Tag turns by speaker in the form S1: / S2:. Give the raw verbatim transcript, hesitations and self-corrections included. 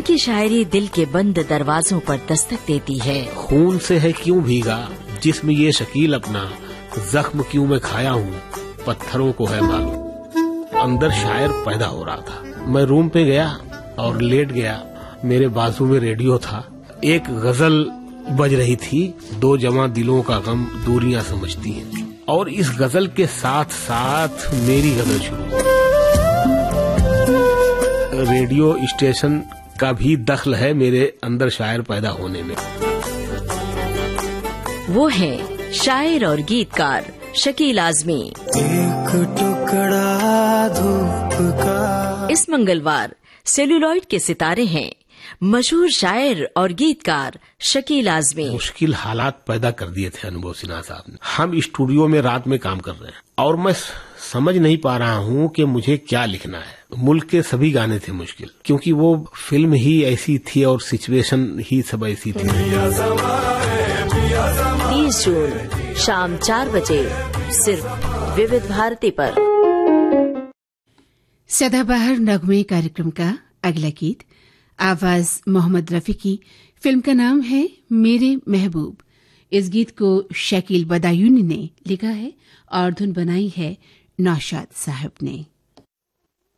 S1: इनकी शायरी दिल के बंद दरवाजों पर दस्तक देती है।
S2: खून से है क्यों भीगा जिस्म ये शकील अपना, जख्म क्यों मैं खाया हूँ पत्थरों को है मालूम। अंदर शायर पैदा हो रहा था। मैं रूम पे गया और लेट गया। मेरे बाजू में रेडियो था। एक गजल बज रही थी, दो जवां दिलों का गम दूरियां समझती हैं। और इस गजल के साथ साथ मेरी गजल शुरू। रेडियो स्टेशन का भी दखल है मेरे अंदर शायर पैदा होने में।
S1: वो है शायर और गीतकार शकील आजमी।
S3: एक टुकड़ा धूप का।
S1: इस मंगलवार सेलुलॉइड के सितारे हैं मशहूर शायर और गीतकार शकील आजमी।
S2: मुश्किल हालात पैदा कर दिए थे अनुभव सिन्हा साहब ने। हम स्टूडियो में रात में काम कर रहे हैं और मैं समझ नहीं पा रहा हूँ कि मुझे क्या लिखना है। मुल्क के सभी गाने थे मुश्किल, क्योंकि वो फिल्म ही ऐसी थी और सिचुएशन ही सब ऐसी थी।
S1: तीस जून शाम चार बजे सिर्फ विविध भारती पर।
S4: सदाबहार नगमे कार्यक्रम का अगला गीत आवाज मोहम्मद रफी की। फिल्म का नाम है मेरे महबूब। इस गीत को शकील बदायूनी ने लिखा है और धुन बनाई है नौशाद साहब ने।